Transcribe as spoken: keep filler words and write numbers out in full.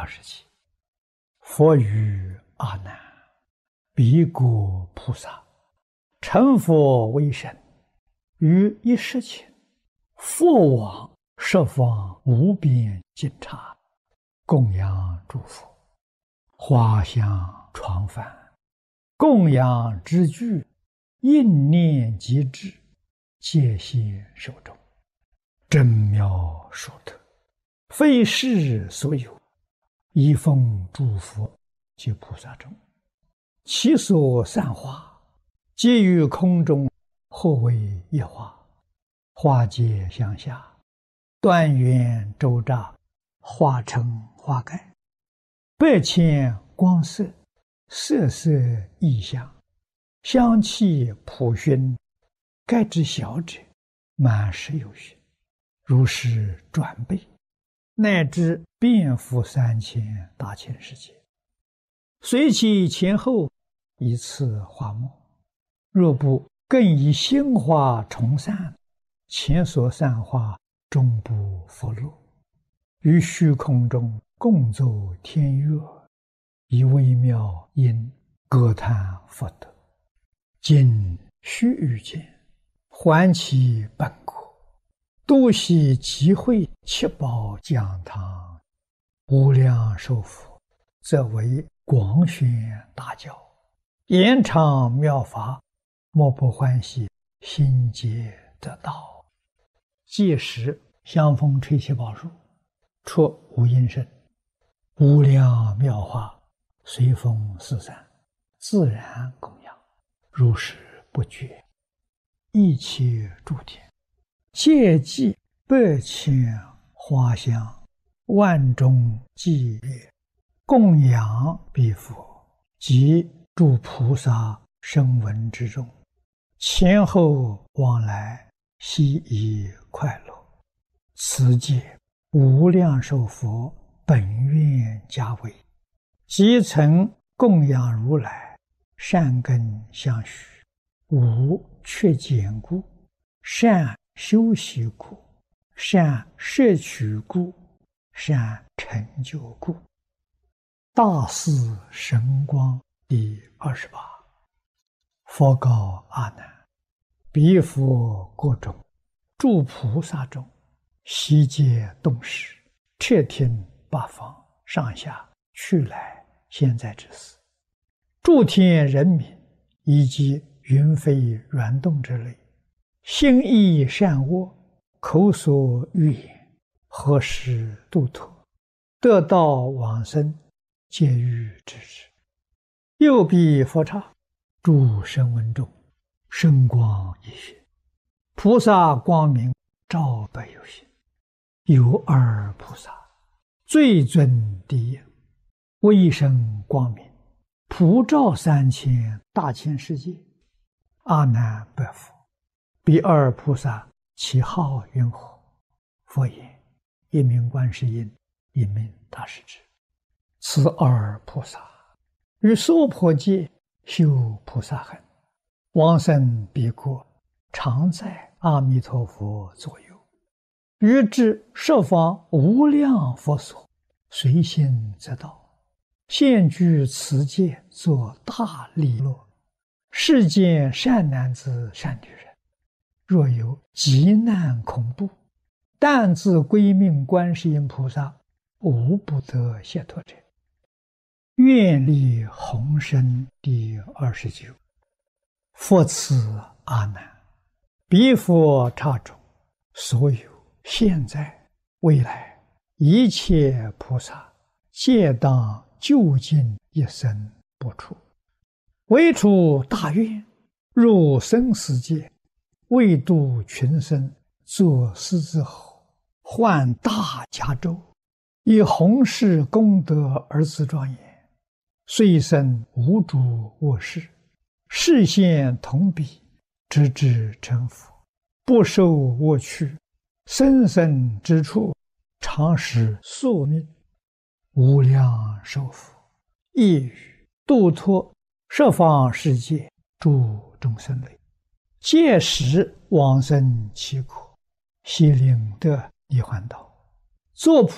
二十七。佛语阿难：彼国菩萨成佛为身，于一时前，佛往十方无边尽刹，供养诸佛，花香床幡，供养之具，应念即至，皆现手中，真妙殊特，非世所有，以奉诸佛及菩萨中，其所散花，皆于空中，或为一花，花皆相下，端圆周匝，化成花盖，百千光色，色色异香，香气普熏，盖之小者，满十有余，如是转倍，乃至遍覆三千大千世界，随其前后，以次花末。若不更以心花重散，前所散花终不复落，于虚空中共奏天乐，以微妙音歌叹佛德。今须臾间，还其本国，多悉集会七宝讲堂，无量寿佛，则为广宣大教，延长妙法，莫不欢喜，心皆得道。届时香风吹七宝树，出无音声，无量妙法随风四散，自然供养，如是不绝。一切诸天皆祭百千花香，万众伎乐，供养彼佛及诸菩萨声闻之中，前后往来，悉以快乐。此界无量寿佛本愿家为，即曾供养如来，善根相续，无缺减故，善修习故，善摄取故，善成就故。大士神光第二十八。佛告阿难：彼佛国中，诸菩萨中，悉皆动识，彻听八方上下去来现在之事，诸天人民以及云飞软动之类，心意善恶，口所欲言，何时度脱，得道往生，皆欲知之。又彼佛刹，诸声闻中，声光一现，菩萨光明照百有心。有二菩萨，最尊第一，为生光明，普照三千大千世界。阿难白佛：彼二菩萨其号云何？佛言：一名观世音，一名大势至。此二菩萨于娑婆界修菩萨行，往生彼国，常在阿弥陀佛左右，于至十方无量佛所，随心则到，现居此界，作大利乐。世间善男子善女人，若有急难恐怖，但自归命观世音菩萨，无不得解脱者。愿力宏深第二十九。佛赐阿难：彼佛刹中，所有现在未来一切菩萨，皆当究竟一生不出，唯出大愿，入生死界，为度群生，作狮子吼，换大迦州，以弘誓功德而自庄严，虽生无诸恶事，示现同彼，直至成佛，不受恶趣，生生之处，常使宿命。无量寿佛亦语度脱十方世界诸众生类，届时往生其国，悉令得涅槃道，作